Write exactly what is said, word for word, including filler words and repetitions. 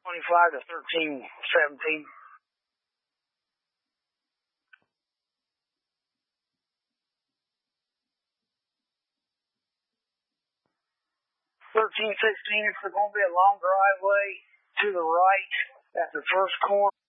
twenty-five to thirteen seventeen. thirteen sixteen, it's going to be a long driveway to the right at the first corner.